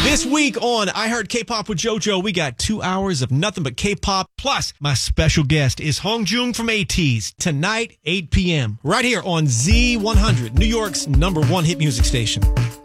This week on I Heard K-Pop with JoJo, we got 2 hours of nothing but K-pop. Plus, my special guest is Hongjoong from ATEEZ. Tonight, 8 p.m. Right here on Z100, New York's #1 hit music station.